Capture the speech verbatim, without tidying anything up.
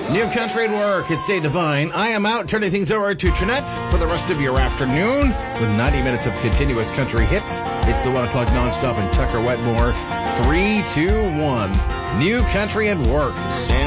New Country at Work. It's Dave Devine. I am out turning things over to Trinette for the rest of your afternoon with ninety minutes of continuous country hits. It's the one o'clock nonstop and Tucker Wetmore. Three, two, one. New Country at Work.